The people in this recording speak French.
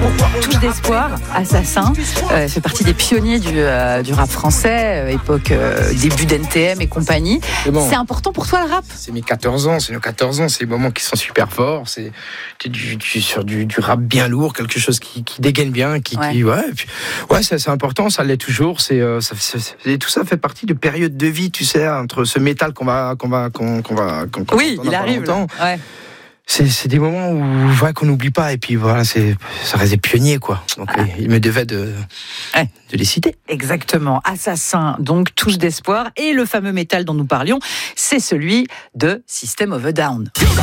Touche d'espoir, Assassin, fait partie des pionniers du rap français, époque début d'NTM et compagnie. Bon, c'est important pour toi le rap ? C'est mes 14 ans, c'est des moments qui sont super forts, c'est sur du rap bien lourd, quelque chose qui dégaine bien, c'est important, ça l'est toujours, tout ça fait partie de périodes de vie, tu sais, entre ce métal qu'on va oui, il arrive. Ouais. C'est des moments où qu'on n'oublie pas, et puis voilà, ça reste des pionniers, quoi. Donc il me devait de les citer. Exactement. Assassin, donc touche d'espoir, et le fameux métal dont nous parlions, c'est celui de System of a Down.